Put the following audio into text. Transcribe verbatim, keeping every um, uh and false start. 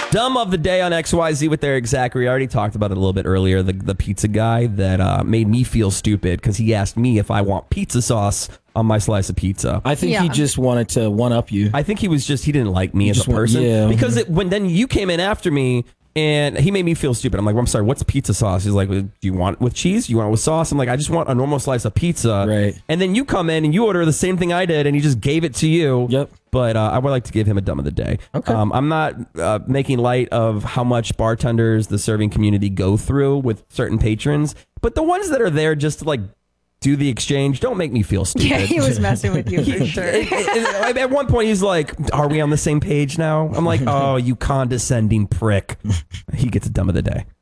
Dumb of the day on X Y Z with Eric Zachary. I already talked about it a little bit earlier. The, the pizza guy that uh, made me feel stupid because he asked me if I want pizza sauce on my slice of pizza. I think Yeah. he just wanted to one up you. I think he was just, he didn't like me as a just want- person. yeah. Because it, when then you came in after me and he made me feel stupid. I'm like, well, I'm sorry, what's pizza sauce? He's like, do you want it with cheese? You want it with sauce? I'm like, I just want a normal slice of pizza. Right. And then you come in and you order the same thing I did and he just gave it to you. Yep. But uh, I would like to give him a dumb of the day. Okay. Um, I'm not uh, making light of how much bartenders, the serving community go through with certain patrons. But the ones that are there just to like do the exchange, don't make me feel stupid. Yeah, he was messing with you for sure. It- it- At one point, he's like, "Are we on the same page now?" I'm like, "Oh, you condescending prick." He gets a dumb of the day.